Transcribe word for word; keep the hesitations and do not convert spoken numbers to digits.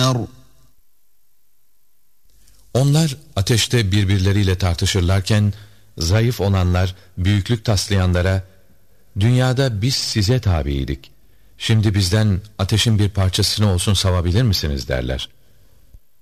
النَّارِ Onlar ateşte birbirleriyle tartışırlarken, zayıf olanlar, büyüklük taslayanlara, dünyada biz size tabiydik, şimdi bizden ateşin bir parçasını olsun savabilir misiniz derler.